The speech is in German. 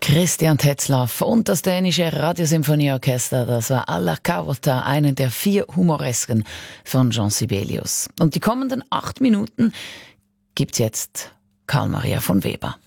Christian Tetzlaff und das dänische Radiosymphonieorchester, das war Alla Carota, einen der 4 Humoresken von Jean Sibelius. Und die kommenden 8 Minuten gibt's jetzt Karl Maria von Weber.